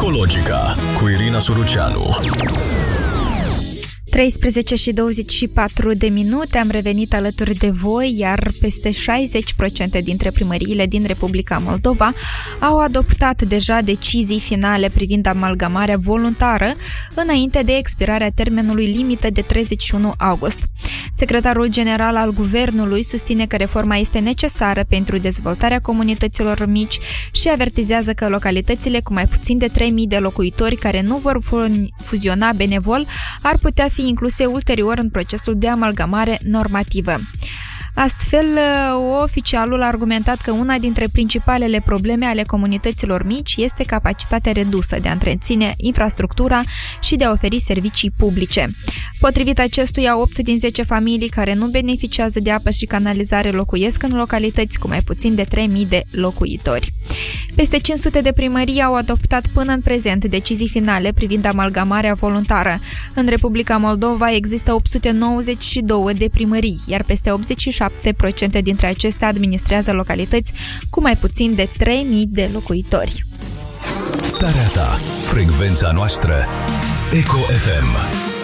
Ecologica cu Irina Suruceanu. 13 și 24 de minute, am revenit alături de voi, iar peste 60% dintre primăriile din Republica Moldova au adoptat deja decizii finale privind amalgamarea voluntară înainte de expirarea termenului limită de 31 august. Secretarul general al guvernului susține că reforma este necesară pentru dezvoltarea comunităților mici și avertizează că localitățile cu mai puțin de 3.000 de locuitori care nu vor fuziona benevol ar putea fi incluse ulterior în procesul de amalgamare normativă. Astfel, oficialul a argumentat că una dintre principalele probleme ale comunităților mici este capacitatea redusă de a întreține infrastructura și de a oferi servicii publice. Potrivit acestuia, 8 din 10 familii care nu beneficiază de apă și canalizare locuiesc în localități cu mai puțin de 3.000 de locuitori. Peste 500 de primării au adoptat până în prezent decizii finale privind amalgamarea voluntară. În Republica Moldova există 892 de primării, iar peste 87% dintre acestea administrează localități cu mai puțin de 3.000 de locuitori. Starea ta, frecvența noastră, Eco FM.